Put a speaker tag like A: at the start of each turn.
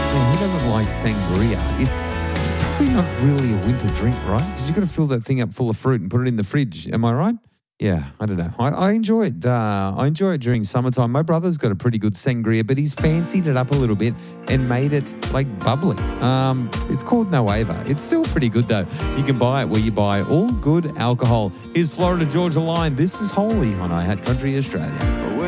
A: Yeah, who doesn't like sangria? It's probably not really a winter drink, right? Because you've got to fill that thing up full of fruit and put it in the fridge. Am I right? Yeah, I don't know. I enjoy it. I enjoy it during summertime. My brother's got a pretty good sangria, but he's fancied it up a little bit and made it like bubbly. It's called Nueva. It's still pretty good though. You can buy it where you buy all good alcohol. Here's Florida Georgia Line. This is Holy on iHeart Country Australia.